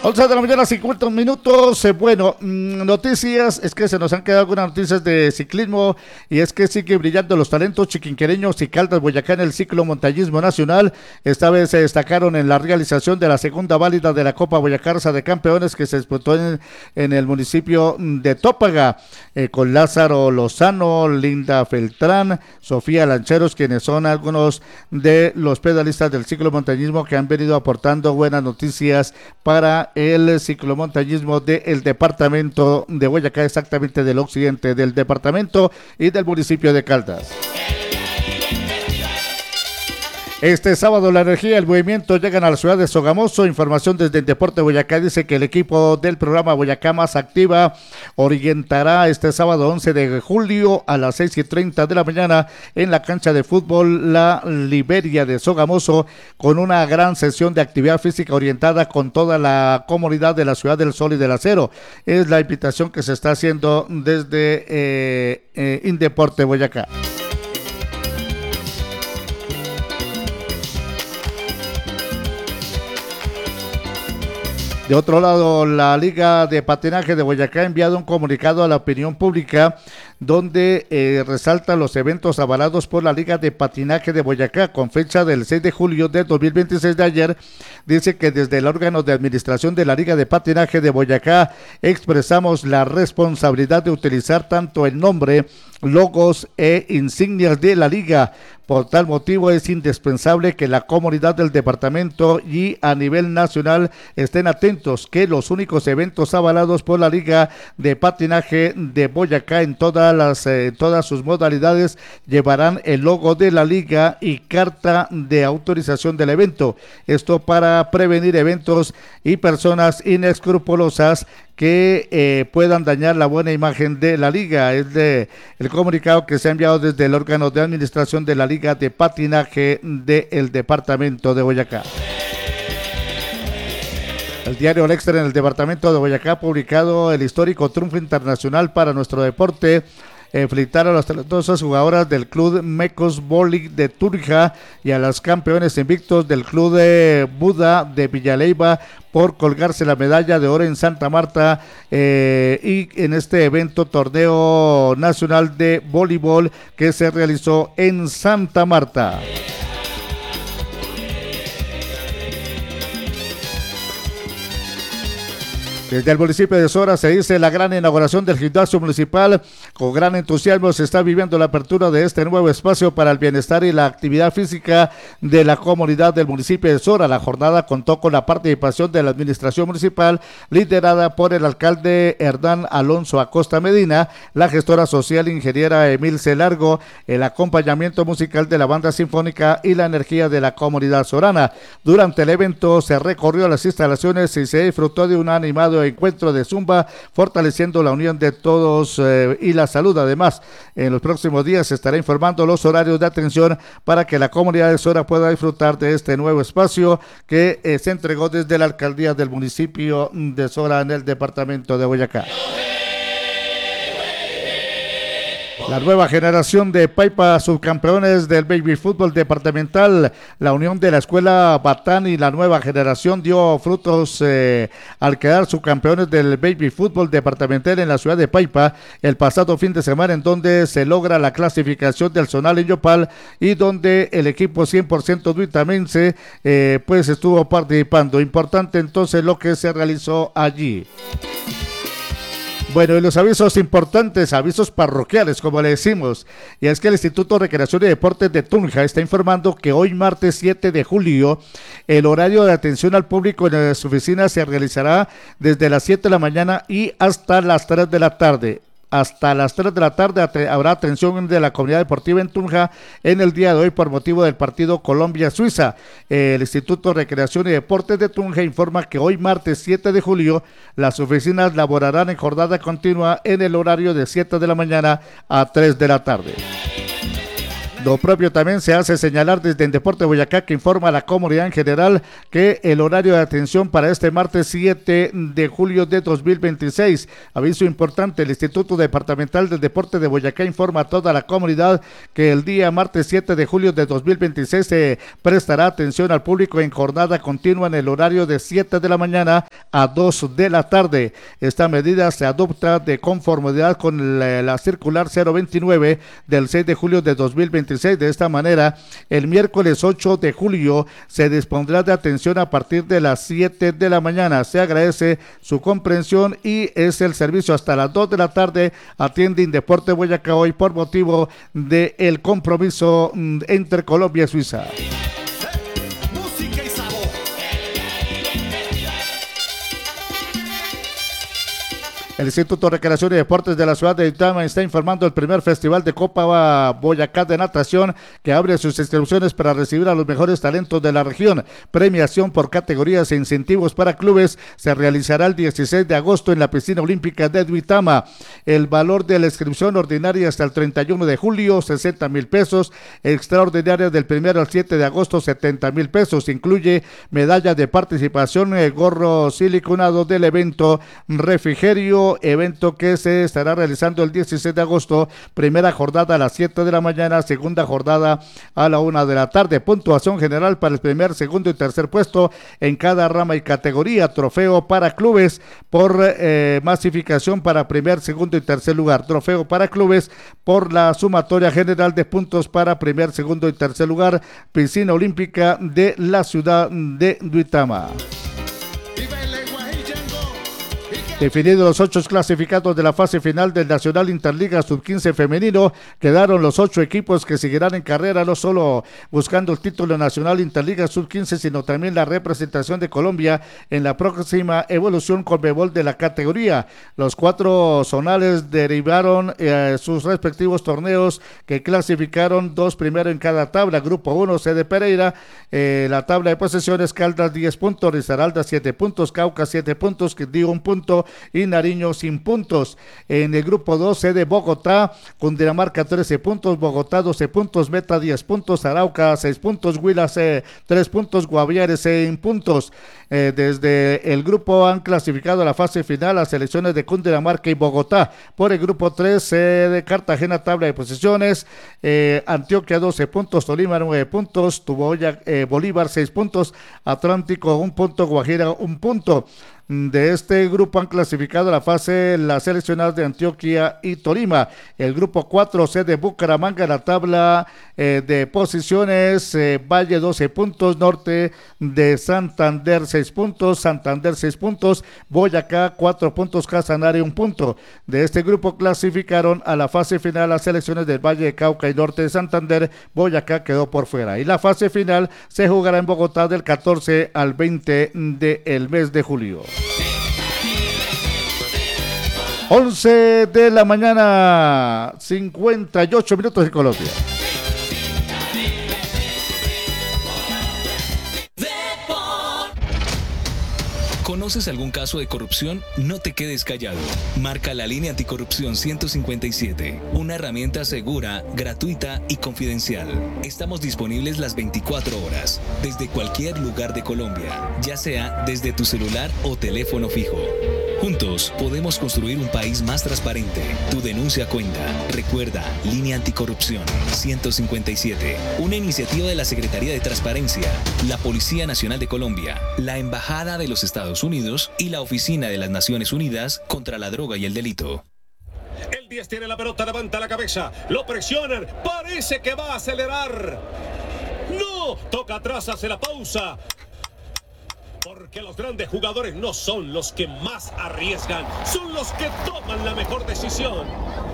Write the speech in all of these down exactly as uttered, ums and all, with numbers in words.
once de la mañana, cincuenta minutos. Eh, bueno, mmm, noticias, es que se nos han quedado algunas noticias de ciclismo y es que sigue brillando los talentos chiquinquereños y Caldas Boyacá en el ciclo montañismo nacional. Esta vez se destacaron en la realización de la segunda válida de la Copa Boyacarza de Campeones que se disputó en, en el municipio de Tópaga, eh, con Lázaro Lozano, Linda Feltrán, Sofía Lancheros, quienes son algunos de los pedalistas del ciclo montañismo que han venido aportando buenas noticias para el ciclomontañismo del departamento de Boyacá, exactamente del occidente del departamento y del municipio de Caldas. Este sábado la energía y el movimiento llegan a la ciudad de Sogamoso. Información desde el Deporte Boyacá dice que el equipo del programa Boyacá Más Activa orientará este sábado once de julio a las seis y treinta de la mañana en la cancha de fútbol La Liberia de Sogamoso, con una gran sesión de actividad física orientada con toda la comunidad de la ciudad del Sol y del Acero. Es la invitación que se está haciendo desde eh, eh, Indeporte Boyacá. De otro lado, la Liga de Patinaje de Boyacá ha enviado un comunicado a la opinión pública donde eh, resalta los eventos avalados por la Liga de Patinaje de Boyacá con fecha del seis de julio de dos mil veintiséis de ayer. Dice que desde el órgano de administración de la Liga de Patinaje de Boyacá expresamos la responsabilidad de utilizar tanto el nombre, logos e insignias de la Liga. Por tal motivo es indispensable que la comunidad del departamento y a nivel nacional estén atentos que los únicos eventos avalados por la Liga de Patinaje de Boyacá en todas las eh, todas sus modalidades llevarán el logo de la Liga y carta de autorización del evento. Esto para prevenir eventos y personas inescrupulosas que eh, puedan dañar la buena imagen de la Liga. Es de el comunicado que se ha enviado desde el órgano de administración de la Liga de Patinaje del departamento de Boyacá. El diario El Extra en el departamento de Boyacá ha publicado el histórico triunfo internacional para nuestro deporte. Enfrentaron a las talentosas jugadoras del Club Mecos Boli de Turja y a las campeones invictos del Club de Buda de Villaleiva por colgarse la medalla de oro en Santa Marta eh, y en este evento torneo nacional de voleibol que se realizó en Santa Marta. Desde el municipio de Sora se dice la gran inauguración del gimnasio municipal. Con gran entusiasmo se está viviendo la apertura de este nuevo espacio para el bienestar y la actividad física de la comunidad del municipio de Sora. La jornada contó con la participación de la administración municipal liderada por el alcalde Hernán Alonso Acosta Medina, la gestora social ingeniera Emilce Largo, el acompañamiento musical de la banda sinfónica y la energía de la comunidad sorana. Durante el evento se recorrió las instalaciones y se disfrutó de un animado encuentro de zumba, fortaleciendo la unión de todos eh, y la salud. Además, en los próximos días se estará informando los horarios de atención para que la comunidad de Sora pueda disfrutar de este nuevo espacio que eh, se entregó desde la alcaldía del municipio de Sora en el departamento de Boyacá. La nueva generación de Paipa subcampeones del baby fútbol departamental, la unión de la escuela Batán y la nueva generación dio frutos eh, al quedar subcampeones del baby fútbol departamental en la ciudad de Paipa el pasado fin de semana, en donde se logra la clasificación del zonal en Yopal y donde el equipo cien por ciento duitamense eh, pues estuvo participando. Importante entonces lo que se realizó allí. Bueno, y los avisos importantes, avisos parroquiales, como le decimos, y es que el Instituto de Recreación y Deportes de Tunja está informando que hoy martes siete de julio, el horario de atención al público en las oficinas se realizará desde las siete de la mañana y hasta las tres de la tarde. Hasta las tres de la tarde habrá atención de la comunidad deportiva en Tunja en el día de hoy por motivo del partido Colombia-Suiza. El Instituto de Recreación y Deportes de Tunja informa que hoy martes siete de julio las oficinas laborarán en jornada continua en el horario de siete de la mañana a tres de la tarde. Lo propio también se hace señalar desde el Deporte Boyacá, que informa a la comunidad en general que el horario de atención para este martes siete de julio de dos mil veintiséis. Aviso importante, el Instituto Departamental del Deporte de Boyacá informa a toda la comunidad que el día martes siete de julio de dos mil veintiséis se prestará atención al público en jornada continua en el horario de siete de la mañana a dos de la tarde. Esta medida se adopta de conformidad con la, la circular cero veintinueve del seis de julio de dos mil veintiséis. De esta manera, el miércoles ocho de julio se dispondrá de atención a partir de las siete de la mañana. Se agradece su comprensión y es el servicio hasta las dos de la tarde. Atiende Indeporte Boyacá hoy por motivo del compromiso entre Colombia y Suiza. El Instituto de Recreación y Deportes de la ciudad de Duitama está informando el primer festival de Copa Boyacá de Natación, que abre sus inscripciones para recibir a los mejores talentos de la región. Premiación por categorías e incentivos para clubes se realizará el dieciséis de agosto en la piscina olímpica de Duitama. El valor de la inscripción ordinaria hasta el treinta y uno de julio, sesenta mil pesos. Extraordinaria del primero al siete de agosto, setenta mil pesos. Incluye medalla de participación, eh, gorro siliconado del evento, refrigerio, evento que se estará realizando el dieciséis de agosto, primera jornada a las siete de la mañana, segunda jornada a la una de la tarde. Puntuación general para el primer, segundo y tercer puesto en cada rama y categoría. Trofeo para clubes por eh, masificación para primer, segundo y tercer lugar. Trofeo para clubes por la sumatoria general de puntos para primer, segundo y tercer lugar. Piscina olímpica de la ciudad de Duitama. Definidos los ocho clasificados de la fase final del Nacional Interliga sub quince femenino, quedaron los ocho equipos que seguirán en carrera, no solo buscando el título nacional Interliga sub quince, sino también la representación de Colombia en la próxima evolución Conmebol de la categoría. Los cuatro zonales derivaron eh, sus respectivos torneos que clasificaron dos primero en cada tabla. Grupo uno, sede Pereira, eh, la tabla de posesiones: Caldas diez puntos, Risaralda siete puntos, Cauca siete puntos, Quindío un punto y Nariño sin puntos. En el grupo dos, sede Bogotá, Cundinamarca trece puntos, Bogotá doce puntos, Meta diez puntos, Arauca seis puntos, Huila tres puntos, Guaviare seis puntos. Eh, desde el grupo han clasificado a la fase final las selecciones de Cundinamarca y Bogotá. Por el grupo tres, sede Cartagena, tabla de posiciones, eh, Antioquia doce puntos, Tolima nueve puntos, Tuboya, eh, Bolívar seis puntos, Atlántico un punto, Guajira un punto. De este grupo han clasificado a la fase las seleccionadas de Antioquia y Tolima. El grupo cuatro, sede Bucaramanga, la tabla eh, de posiciones, eh, Valle doce puntos, Norte de Santander seis puntos, Santander seis puntos, Boyacá cuatro puntos, Casanare un punto. De este grupo clasificaron a la fase final las selecciones del Valle de Cauca y Norte de Santander. Boyacá quedó por fuera. Y la fase final se jugará en Bogotá del catorce al veinte del mes de julio. once de la mañana, cincuenta y ocho minutos en Colombia. ¿Conoces algún caso de corrupción? No te quedes callado. Marca la línea anticorrupción ciento cincuenta y siete, una herramienta segura, gratuita y confidencial. Estamos disponibles las veinticuatro horas, desde cualquier lugar de Colombia, ya sea desde tu celular o teléfono fijo. Juntos podemos construir un país más transparente. Tu denuncia cuenta. Recuerda, Línea Anticorrupción ciento cincuenta y siete, una iniciativa de la Secretaría de Transparencia, la Policía Nacional de Colombia, la Embajada de los Estados Unidos y la Oficina de las Naciones Unidas contra la Droga y el Delito. El diez tiene la pelota, levanta la cabeza, lo presionan, parece que va a acelerar. No, toca atrás, hace la pausa. Porque los grandes jugadores no son los que más arriesgan, son los que toman la mejor decisión.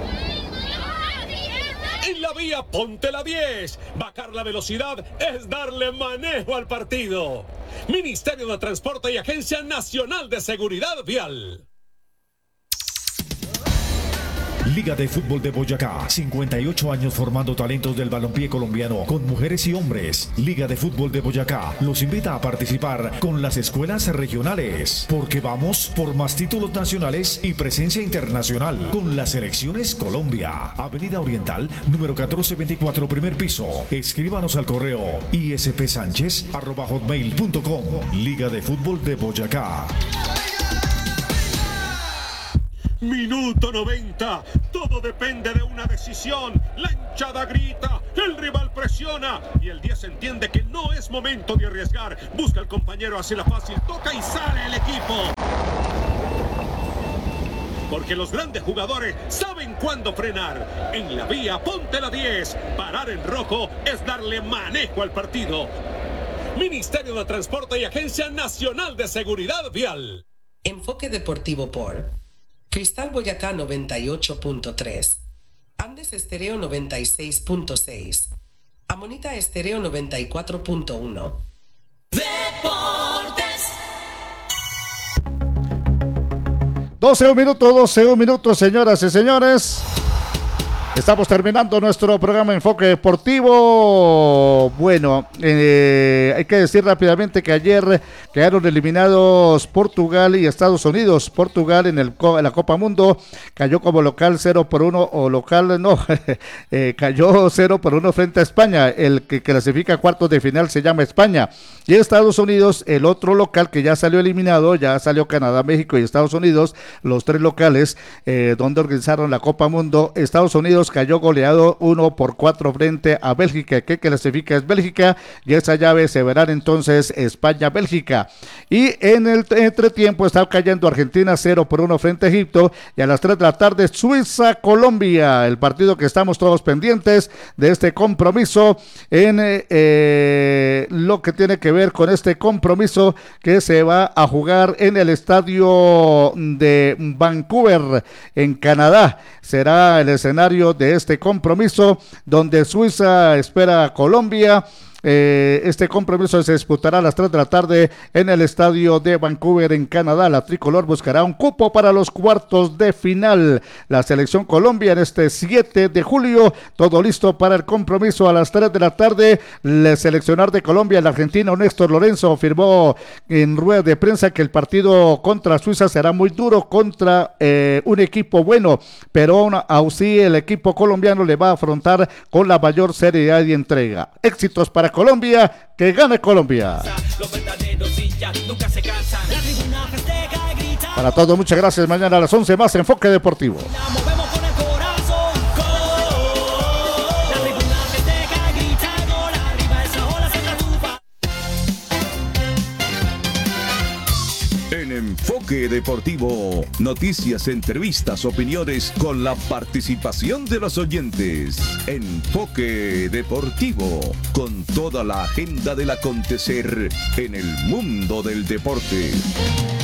En la vía, ponte la diez. Bajar la velocidad es darle manejo al partido. Ministerio de Transporte y Agencia Nacional de Seguridad Vial. Liga de Fútbol de Boyacá, cincuenta y ocho años formando talentos del balompié colombiano con mujeres y hombres. Liga de Fútbol de Boyacá los invita a participar con las escuelas regionales, porque vamos por más títulos nacionales y presencia internacional con las selecciones Colombia. Avenida Oriental, número catorce veinticuatro, primer piso. Escríbanos al correo ispsanchez arroba hotmail punto com. Liga de Fútbol de Boyacá. Minuto noventa. Todo depende de una decisión. La hinchada grita, el rival presiona y el diez entiende que no es momento de arriesgar. Busca al compañero, hace la fácil, toca y sale el equipo. Porque los grandes jugadores saben cuándo frenar. En la vía, ponte la diez. Parar en rojo es darle manejo al partido. Ministerio de Transporte y Agencia Nacional de Seguridad Vial. Enfoque Deportivo por Cristal Boyacá noventa y ocho punto tres, Andes Estéreo noventa y seis punto seis, Amonita Estéreo noventa y cuatro punto uno. Deportes. doce minutos, doce minutos, señoras y señores. Estamos terminando nuestro programa Enfoque Deportivo. Bueno, eh, hay que decir rápidamente que ayer quedaron eliminados Portugal y Estados Unidos. Portugal en, el, en la Copa Mundo cayó como local cero por uno, o local no, eh, cayó cero por uno frente a España. El que clasifica a cuartos de final se llama España. Y Estados Unidos, el otro local que ya salió eliminado, ya salió Canadá, México y Estados Unidos, los tres locales eh, donde organizaron la Copa Mundo. Estados Unidos cayó goleado uno por cuatro frente a Bélgica, que clasifica es Bélgica, y esa llave se verán entonces España-Bélgica. Y en el entretiempo está cayendo Argentina cero por uno frente a Egipto, y a las tres de la tarde Suiza-Colombia, el partido que estamos todos pendientes de este compromiso en eh, lo que tiene que ver con este compromiso que se va a jugar en el estadio de Vancouver en Canadá. Será el escenario de este compromiso donde Suiza espera a Colombia. Eh, este compromiso se disputará a las tres de la tarde en el estadio de Vancouver en Canadá. La tricolor buscará un cupo para los cuartos de final. La selección Colombia en este siete de julio, todo listo para el compromiso a las tres de la tarde. El seleccionador de Colombia, el argentino Néstor Lorenzo, afirmó en rueda de prensa que el partido contra Suiza será muy duro contra eh, un equipo bueno, pero aún así el equipo colombiano le va a afrontar con la mayor seriedad y entrega. Éxitos para Colombia, que gane Colombia. Para todos, muchas gracias. Mañana a las once más Enfoque Deportivo. En Enfoque Deportivo, noticias, entrevistas, opiniones con la participación de los oyentes. Enfoque Deportivo, con toda la agenda del acontecer en el mundo del deporte.